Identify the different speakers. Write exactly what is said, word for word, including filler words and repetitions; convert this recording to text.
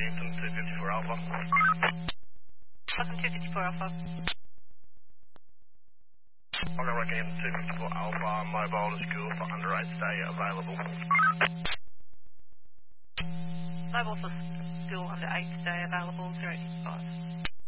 Speaker 1: Rockhampton, two fifty-four Alpha.
Speaker 2: Welcome two fifty-four Alpha.
Speaker 1: Welcome Rockhampton, two fifty-four Alpha, mobile to school for under eight stay available.
Speaker 2: Mobile for school under eight stay available, zero six five.